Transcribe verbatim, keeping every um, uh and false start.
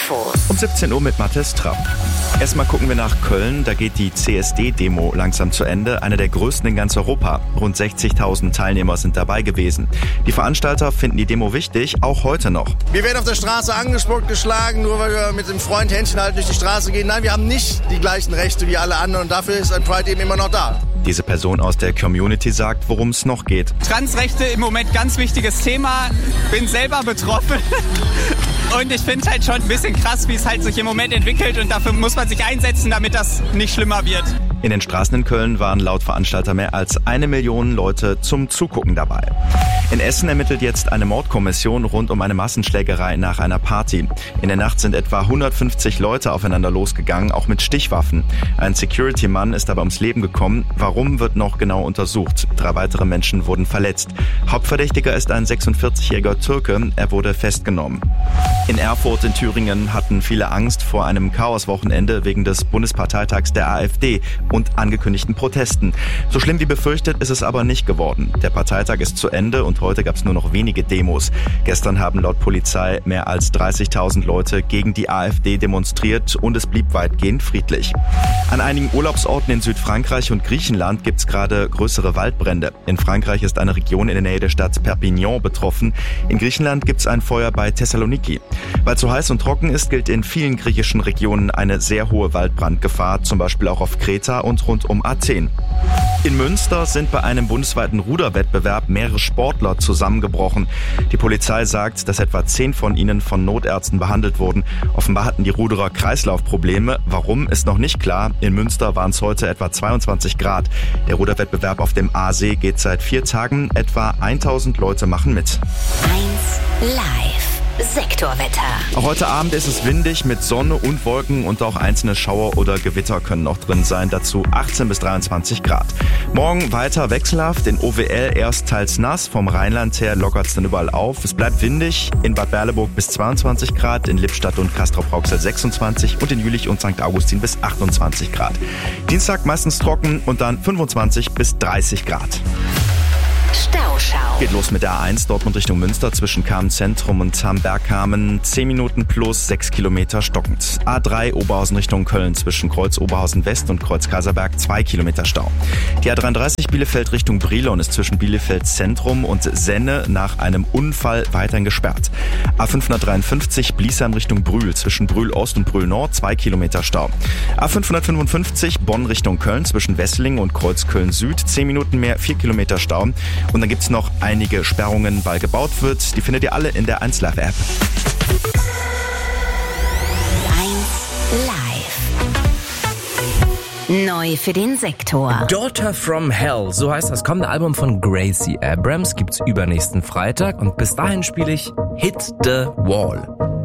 Infos. Um siebzehn Uhr mit Mathis Trapp. Erstmal gucken wir nach Köln. Da geht die C S D-Demo langsam zu Ende. Eine der größten in ganz Europa. Rund sechzigtausend Teilnehmer sind dabei gewesen. Die Veranstalter finden die Demo wichtig, auch heute noch. Wir werden auf der Straße angespuckt, geschlagen, nur weil wir mit dem Freund Händchen halt durch die Straße gehen. Nein, wir haben nicht die gleichen Rechte wie alle anderen und dafür ist ein Pride eben immer noch da. Diese Person aus der Community sagt, worum es noch geht. Transrechte im Moment ganz wichtiges Thema. Bin selber betroffen. Und ich finde es halt schon ein bisschen krass, wie es halt sich im Moment entwickelt. Und dafür muss man sich einsetzen, damit das nicht schlimmer wird. In den Straßen in Köln waren laut Veranstalter mehr als eine Million Leute zum Zugucken dabei. In Essen ermittelt jetzt eine Mordkommission rund um eine Massenschlägerei nach einer Party. In der Nacht sind etwa hundertfünfzig Leute aufeinander losgegangen, auch mit Stichwaffen. Ein Security-Mann ist dabei ums Leben gekommen. Warum, wird noch genau untersucht. Drei weitere Menschen wurden verletzt. Hauptverdächtiger ist ein sechsundvierzigjähriger Türke. Er wurde festgenommen. In Erfurt in Thüringen hatten viele Angst vor einem Chaoswochenende wegen des Bundesparteitags der AfD und angekündigten Protesten. So schlimm wie befürchtet ist es aber nicht geworden. Der Parteitag ist zu Ende und heute gab es nur noch wenige Demos. Gestern haben laut Polizei mehr als dreißigtausend Leute gegen die AfD demonstriert und es blieb weitgehend friedlich. An einigen Urlaubsorten in Südfrankreich und Griechenland gibt es gerade größere Waldbrände. In Frankreich ist eine Region in der Nähe der Stadt Perpignan betroffen. In Griechenland gibt es ein Feuer bei Thessaloniki. Weil es so heiß und trocken ist, gilt in vielen griechischen Regionen eine sehr hohe Waldbrandgefahr, zum Beispiel auch auf Kreta und rund um Athen. In Münster sind bei einem bundesweiten Ruderwettbewerb mehrere Sportler zusammengebrochen. Die Polizei sagt, dass etwa zehn von ihnen von Notärzten behandelt wurden. Offenbar hatten die Ruderer Kreislaufprobleme. Warum, ist noch nicht klar. In Münster waren es heute etwa zweiundzwanzig Grad. Der Ruderwettbewerb auf dem Aasee geht seit vier Tagen. Etwa tausend Leute machen mit. eins Live. Sektorwetter. Auch heute Abend ist es windig mit Sonne und Wolken und auch einzelne Schauer oder Gewitter können noch drin sein. Dazu achtzehn bis dreiundzwanzig Grad. Morgen weiter wechselhaft. In O W L erst teils nass. Vom Rheinland her lockert es dann überall auf. Es bleibt windig. In Bad Berleburg bis zweiundzwanzig Grad. In Lippstadt und Castrop-Rauxel sechsundzwanzig. Und in Jülich und Sankt Augustin bis achtundzwanzig Grad. Dienstag meistens trocken und dann fünfundzwanzig bis dreißig Grad. Stauschau. Geht los mit der A eins Dortmund Richtung Münster zwischen Kamen-Zentrum und Hamm-Bergkamen. zehn Minuten plus sechs Kilometer stockend. A drei Oberhausen Richtung Köln zwischen Kreuz Oberhausen West und Kreuz Kaiserberg zwei Kilometer Stau. Die A dreiunddreißig Bielefeld Richtung Brilon ist zwischen Bielefeld Zentrum und Senne nach einem Unfall weiterhin gesperrt. A fünfhundertdreiundfünfzig Bliesheim Richtung Brühl zwischen Brühl Ost und Brühl Nord zwei Kilometer Stau. A fünfhundertfünfundfünfzig Bonn Richtung Köln zwischen Wesseling und Kreuz Köln Süd zehn Minuten mehr, vier Kilometer Stau. Und dann gibt's noch einige Sperrungen, weil gebaut wird. Die findet ihr alle in der eins Live App. eins Live. Neu für den Sektor. Daughter from Hell, so heißt das kommende Album von Gracie Abrams, gibt's übernächsten Freitag und bis dahin spiele ich Hit the Wall.